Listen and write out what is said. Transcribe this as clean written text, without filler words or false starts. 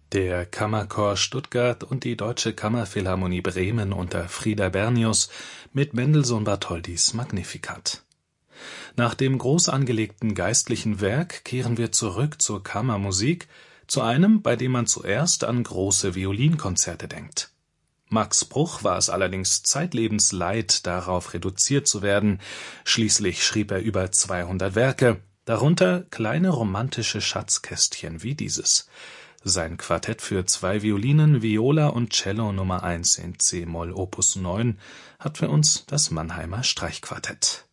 Der Kammerchor Stuttgart und die Deutsche Kammerphilharmonie Bremen unter Frieder Bernius mit Mendelssohn-Bartholdys Magnificat. Nach dem groß angelegten geistlichen Werk kehren wir zurück zur Kammermusik, zu einem, bei dem man zuerst an große Violinkonzerte denkt. Max Bruch war es allerdings zeitlebens leid, darauf reduziert zu werden. Schließlich schrieb er über 200 Werke, darunter kleine romantische Schatzkästchen wie dieses. Sein Quartett für 2 Violinen, Viola und Cello Nummer 1 in c-Moll Opus 9 hat für uns das Mannheimer Streichquartett.